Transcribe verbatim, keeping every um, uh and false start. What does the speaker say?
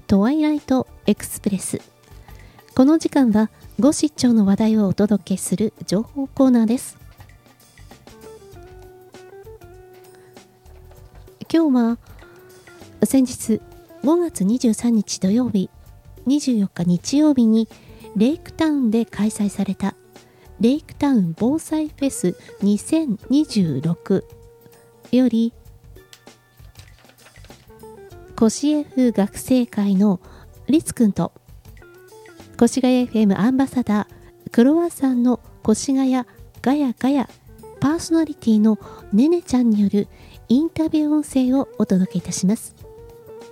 トワイライトエクスプレス。この時間はご出張の話題をお届けする情報コーナーです。今日は先日ごがつにじゅうさんにち土曜日、にじゅうよっか日曜日にレイクタウンで開催されたレイクタウン防災フェスにせんにじゅうろくより越 F 学生会のリツくんと越谷 エフエム アンバサダークロワッサンの越谷ガヤガヤパーソナリティのねねちゃんによるインタビュー音声をお届けいたします。